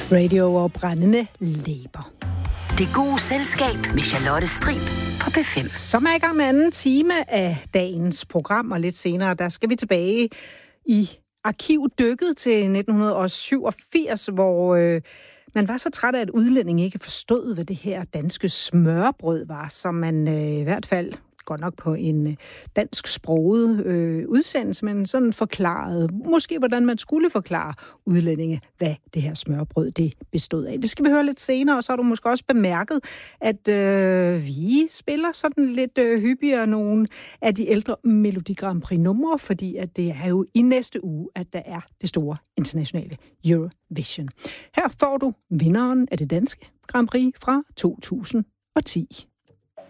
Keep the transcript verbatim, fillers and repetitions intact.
Radio og brændende læber. Det gode selskab med Charlotte Strib på P fem. Som er i gang med anden time af dagens program, og lidt senere, der skal vi tilbage i arkivdykket til nitten syvogfirs, hvor øh, man var så træt af, at udlændinge ikke forstod, hvad det her danske smørbrød var, som man øh, i hvert fald godt nok på en dansk sproget øh, udsendelse, men sådan forklaret, måske hvordan man skulle forklare udlændinge, hvad det her smørbrød det bestod af. Det skal vi høre lidt senere, og så har du måske også bemærket, at øh, vi spiller sådan lidt øh, hyppigere nogle af de ældre Melodi Grand Prix numre, fordi at det er jo i næste uge, at der er det store internationale Eurovision. Her får du vinderen af det danske Grand Prix fra to tusind og ti.